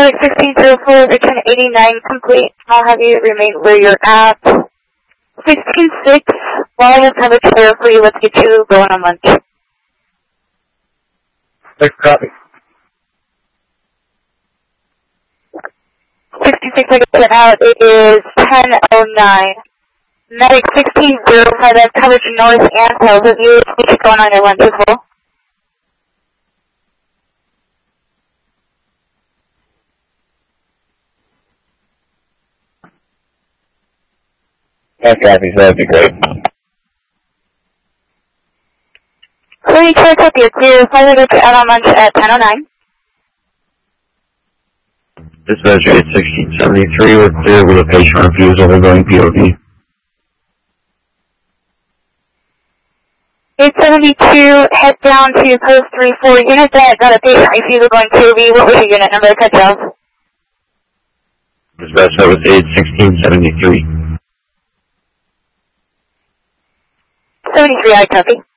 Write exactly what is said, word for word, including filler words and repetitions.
Medic sixteen zero four, return eighty-nine complete. I'll have you remain where you're at. sixteen six, while I have temperature for you, let's get you going on lunch. Six copy. sixty-six, I get out. It is ten oh nine. Medic sixteen zero five, that's coverage north and south of you. Let's get you going on your lunch as well. Yeah, copy, so that'd be great. thirty check up, you're clear. Finally get you out on lunch at ten oh nine. Dispatch eight sixteen seventy-three, we're clear with a patient refusal, we're going P O V. eight seventy-two, head down to post three four. Unit that got a patient refusal going P O V. What was your unit number to catch off? Dispatch, that was eight sixteen seventy-three. seventy-three, I copy.